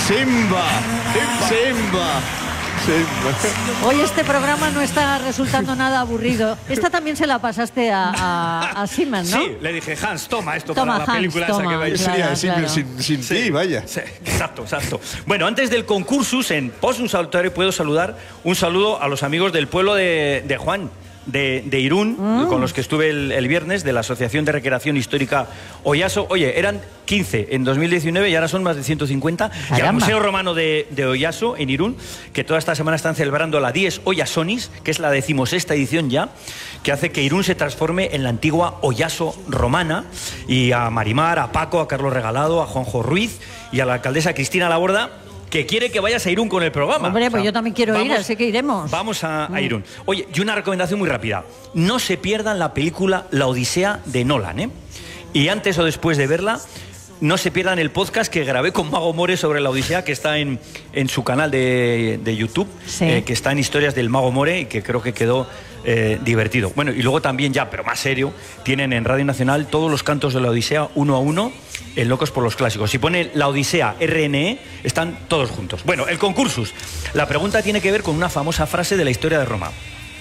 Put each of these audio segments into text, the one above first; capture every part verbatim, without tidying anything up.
Simba, Simba. Hoy este programa no está resultando nada aburrido. Esta también se la pasaste a, a, a Siemens, ¿no? Sí, le dije, Hans, toma esto toma, para la Hans, película toma, esa que veis. claro, Sería Simba claro. sin, sin Sí, ti, vaya. Sí, exacto, exacto. Bueno, antes del concursus, en Pos un Salutario, puedo saludar un saludo a los amigos del pueblo de, de Juan. De, de Irún, mm. con los que estuve el, el viernes, de la Asociación de Recreación Histórica Oyaso. Oye, eran quince en dos mil diecinueve y ahora son más de ciento cincuenta. Caramba. Y al Museo Romano de, de Oyaso, en Irún, que toda esta semana están celebrando la Dies Oyasonis, que es la decimosexta edición ya, que hace que Irún se transforme en la antigua Oyaso romana. Y a Marimar, a Paco, a Carlos Regalado, a Juanjo Ruiz y a la alcaldesa Cristina Laborda, que quiere que vayas a Irún con el programa. Hombre, pues o sea, yo también quiero vamos, ir, así que iremos. Vamos a, a Irún. Oye, y una recomendación muy rápida. No se pierdan la película La Odisea de Nolan, ¿eh? Y antes o después de verla, no se pierdan el podcast que grabé con Mago More sobre La Odisea, que está en, en su canal de, de YouTube, sí. eh, que está en Historias del Mago More y que creo que quedó eh, divertido. Bueno, y luego también ya, pero más serio, tienen en Radio Nacional todos los cantos de La Odisea uno a uno en Locos por los Clásicos. Si pone La Odisea R N E, están todos juntos. Bueno, el concursus. La pregunta tiene que ver con una famosa frase de la historia de Roma.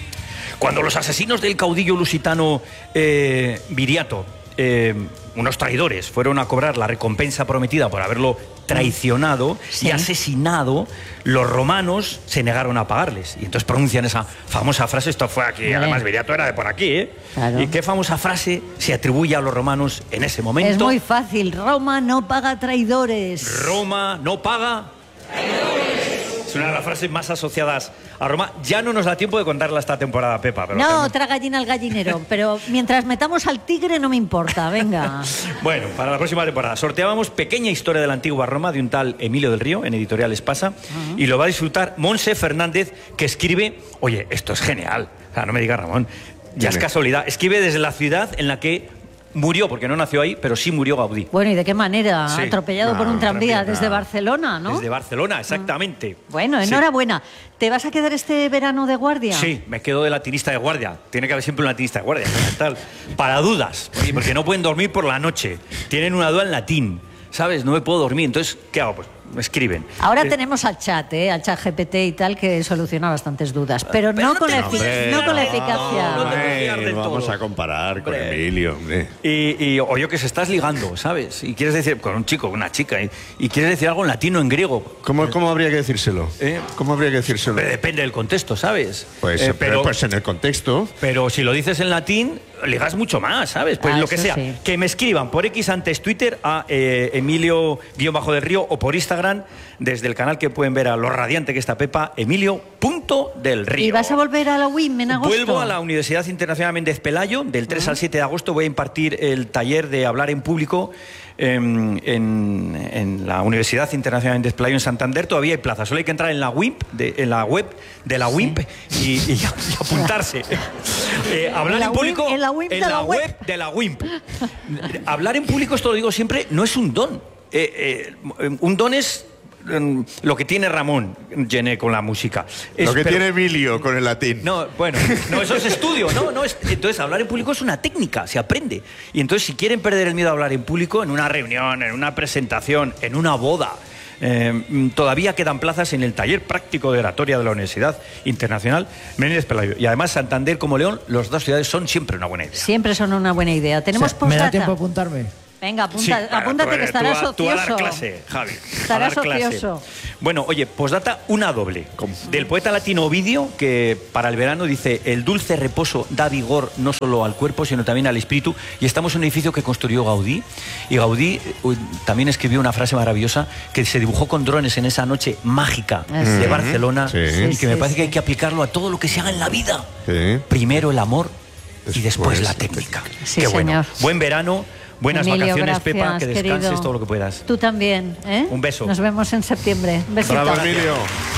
Cuando los asesinos del caudillo lusitano eh, Viriato, eh, unos traidores, fueron a cobrar la recompensa prometida por haberlo traicionado sí. y asesinado, los romanos se negaron a pagarles. Y entonces pronuncian esa famosa frase. Esto fue aquí, vale. Además Viriato era de por aquí, ¿eh? Claro. ¿Y qué famosa frase se atribuye a los romanos en ese momento? Es muy fácil. Roma no paga traidores. Roma no paga traidores. Es una de las frases más asociadas a Roma. Ya no nos da tiempo de contarla esta temporada, Pepa. Pero no, tenemos... otra gallina al gallinero. Pero mientras metamos al tigre no me importa, venga. Bueno, para la próxima temporada sorteábamos Pequeña Historia de la Antigua Roma de un tal Emilio del Río, en Editorial Espasa. Uh-huh. Y lo va a disfrutar Monse Fernández, que escribe... Oye, esto es genial. O sea, no me digas, Ramón. Ya Dime. Es casualidad. Escribe desde la ciudad en la que... murió, porque no nació ahí, pero sí murió Gaudí. Bueno, ¿y de qué manera? Sí. Atropellado no, por un tranvía, tranvía desde no. Barcelona, ¿no? Desde Barcelona, exactamente. Bueno, enhorabuena. Sí. ¿Te vas a quedar este verano de guardia? Sí, me quedo de latinista de guardia. Tiene que haber siempre un latinista de guardia. Tal. Para dudas, porque no pueden dormir por la noche. Tienen una duda en latín, ¿sabes? No me puedo dormir. Entonces, ¿qué hago? Pues me escriben. Ahora eh, tenemos al chat, ¿eh? Al chat G P T y tal, que soluciona bastantes dudas. Pero, pero no, no, con la hombre, no con la eficacia. No, no te vamos todo. a comparar hombre. con Emilio, hombre. Y, y, o yo que se estás ligando, ¿sabes? Y quieres decir, con un chico, con una chica, y, y quieres decir algo en latino, en griego. ¿Cómo, cómo habría que decírselo? ¿Eh? ¿Cómo habría que decírselo? Pero depende del contexto, ¿sabes? Pues, eh, pero, pues en el contexto. Pero si lo dices en latín, ligas mucho más, ¿sabes? Pues ah, lo que sea. Sí. Que me escriban por X antes Twitter a eh, Emilio-del Río o por Instagram, desde el canal que pueden ver a lo radiante que está Pepa, Emilio.del Río. ¿Y vas a volver a la U I M en agosto? Vuelvo a la Universidad Internacional Méndez Pelayo, del tres uh-huh. al siete de agosto voy a impartir el taller de hablar en público en, en, en la Universidad Internacional Méndez Pelayo en Santander. Todavía hay plaza, solo hay que entrar en la W I M, de, en la web de la U I M P y, y, y apuntarse. eh, hablar en, en público en la, en la la web. web de la U I M P. Hablar en público, esto lo digo siempre, no es un don. Eh, eh, un don es eh, lo que tiene Ramón Gené con la música. Es, lo que pero, tiene Emilio con el latín. No, bueno, no, eso es estudio, no, no es, entonces hablar en público es una técnica, se aprende. Y entonces si quieren perder el miedo a hablar en público, en una reunión, en una presentación, en una boda, Eh, todavía quedan plazas en el taller práctico de oratoria de la Universidad Internacional Méndez Pelayo. Y además Santander como León, las dos ciudades son siempre una buena idea. Siempre son una buena idea. Tenemos o sea, ¿me da tiempo a apuntarme? Venga, apunta, sí, claro, apúntate tú, que estarás tú, ocioso. Tú a dar clase, Javi. Estarás a dar ocioso. Clase. Bueno, oye, postdata una doble. ¿Cómo? Del poeta latino Ovidio, que para el verano dice: el dulce reposo da vigor no solo al cuerpo, sino también al espíritu. Y estamos en un edificio que construyó Gaudí. Y Gaudí uh, también escribió una frase maravillosa que se dibujó con drones en esa noche mágica sí. de Barcelona. Sí. Y que sí, me parece sí. que hay que aplicarlo a todo lo que se haga en la vida. Sí. Primero el amor y después Después, la técnica. Sí, Qué señor. bueno. Buen verano. Buenas Emilio, vacaciones, gracias, Pepa, que descanses querido. todo lo que puedas. Tú también, ¿eh? Un beso. Nos vemos en septiembre. Un besito. Bravo, Emilio.